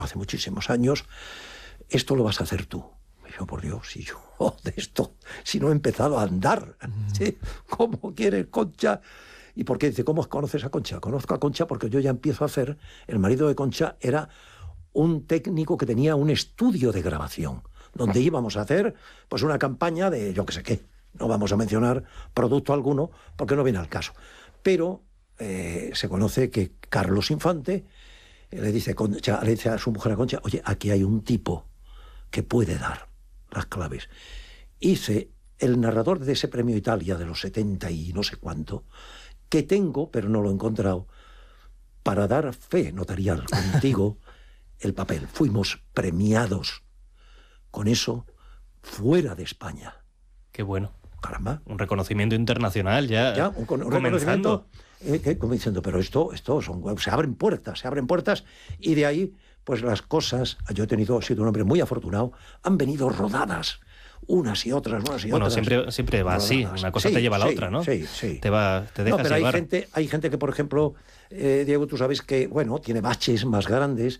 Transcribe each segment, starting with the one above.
hace muchísimos años, esto lo vas a hacer tú. Y yo, por Dios, si yo de esto, si no he empezado a andar, ¿sí? ¿Cómo quieres, Concha? ¿Y por qué? Dice, ¿cómo conoces a Concha? Conozco a Concha porque yo ya empiezo a hacer, el marido de Concha era un técnico que tenía un estudio de grabación, donde íbamos a hacer pues una campaña de yo qué sé qué. No vamos a mencionar producto alguno porque no viene al caso. Pero se conoce que Carlos Infante le dice a su mujer, a Concha, oye, aquí hay un tipo que puede dar las claves. Hice el narrador de ese premio Italia de los 70 y no sé cuánto, que tengo, pero no lo he encontrado, para dar fe notarial contigo el papel. Fuimos premiados con eso fuera de España. Qué bueno. Caramba. Un reconocimiento internacional ya un reconocimiento. Como diciendo, pero esto se abren puertas y de ahí, pues las cosas, yo he sido un hombre muy afortunado, han venido rodadas. Unas y otras. Bueno, siempre va así, una cosa te lleva a la otra, ¿no? Sí. Te dejas pero llevar. Hay gente que, por ejemplo, Diego, tú sabes que, bueno, tiene baches más grandes,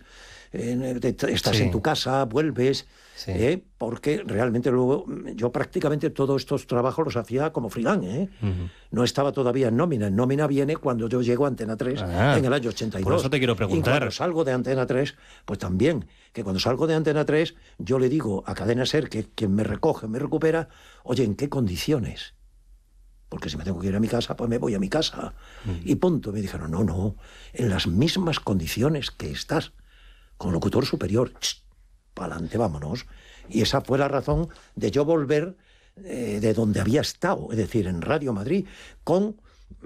estás en tu casa, vuelves, porque realmente luego yo prácticamente todos estos trabajos los hacía como freelance, Uh-huh. No estaba todavía en nómina. En nómina viene cuando yo llego a Antena 3 en el año 82. Por eso te quiero preguntar. Y cuando salgo de Antena 3, pues también, que cuando salgo de Antena 3, yo le digo a Cadena SER, que quien me recoge, me recupera, oye, ¿en qué condiciones? Porque si me tengo que ir a mi casa, pues me voy a mi casa. Y punto. Me dijeron, no, en las mismas condiciones que estás, con locutor superior. Para adelante, vámonos. Y esa fue la razón de yo volver de donde había estado, es decir, en Radio Madrid, con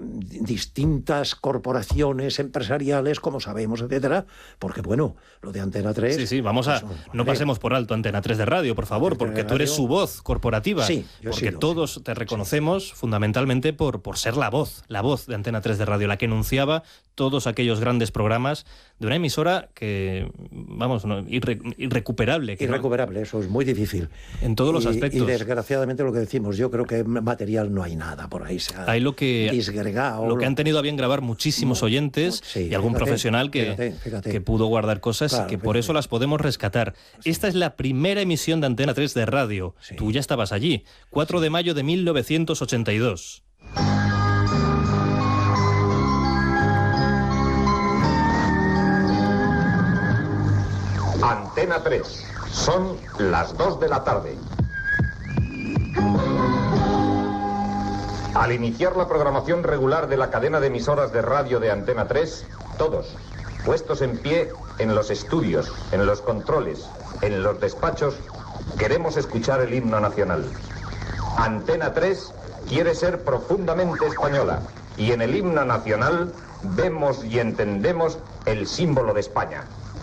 distintas corporaciones empresariales, como sabemos, etcétera, porque bueno, lo de Antena 3... Sí, vamos a... no pasemos por alto Antena 3 de Radio, por favor, porque tú eres su voz corporativa. Sí, porque todos te reconocemos fundamentalmente por ser la voz de Antena 3 de Radio, la que enunciaba todos aquellos grandes programas de una emisora que, vamos, irrecuperable. Irrecuperable, eso es muy difícil. En todos los aspectos. Y desgraciadamente lo que decimos, yo creo que material no hay nada por ahí. Hay lo que han tenido a bien grabar muchísimos oyentes y algún profesional que pudo guardar cosas, claro, y que por eso las podemos rescatar. Sí. Esta es la primera emisión de Antena 3 de Radio. Sí. Tú ya estabas allí, 4 de mayo de 1982. Antena 3. Son las 2 de la tarde. Al iniciar la programación regular de la cadena de emisoras de radio de Antena 3, todos, puestos en pie en los estudios, en los controles, en los despachos, queremos escuchar el himno nacional. Antena 3 quiere ser profundamente española y en el himno nacional vemos y entendemos el símbolo de España.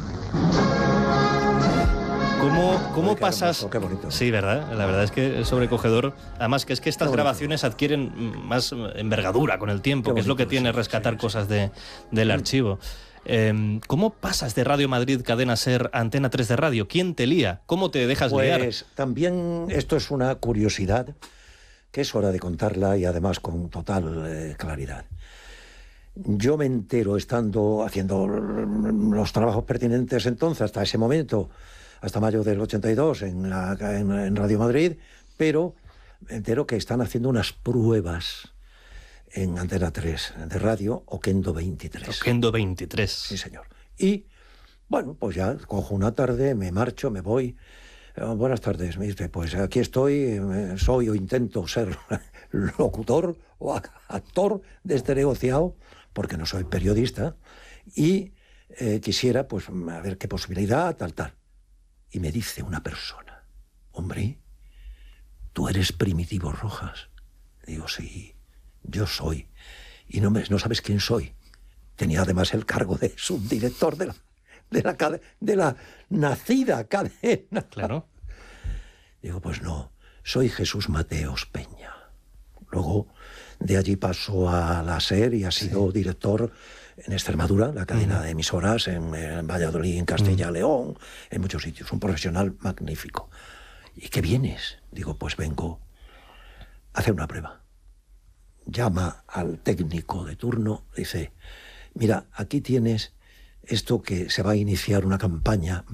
¿Cómo pasas? Qué bonito. Sí, ¿verdad? La verdad es que es sobrecogedor. Además, que es que estas grabaciones adquieren más envergadura con el tiempo, que es lo que tiene rescatar cosas del archivo. ¿Cómo pasas de Radio Madrid, Cadena SER, a Antena 3 de Radio? ¿Quién te lía? ¿Cómo te dejas liar? Pues también esto es una curiosidad que es hora de contarla y además con total claridad. Yo me entero estando haciendo los trabajos pertinentes entonces, hasta ese momento, hasta mayo del 82 en Radio Madrid, pero me entero que están haciendo unas pruebas en Antena 3 de radio, Oquendo 23. Oquendo 23. Sí, señor. Y, bueno, pues ya cojo una tarde, me marcho, me voy. Buenas tardes, me dice, pues aquí estoy, soy o intento ser locutor o actor de este negociado, porque no soy periodista, y quisiera, pues, a ver qué posibilidad, tal. Y me dice una persona, hombre, ¿tú eres Primitivo Rojas? Digo, sí, yo soy. Y no sabes quién soy. Tenía además el cargo de subdirector de la nacida cadena. Claro. Digo, pues no, soy Jesús Mateos Peña. Luego de allí pasó a la SER y ha sido director en Extremadura, la cadena de emisoras, en Valladolid, en Castilla y León, en muchos sitios. Un profesional magnífico. ¿Y qué vienes? Digo, pues vengo a hacer una prueba. Llama al técnico de turno, dice, mira, aquí tienes esto que se va a iniciar una campaña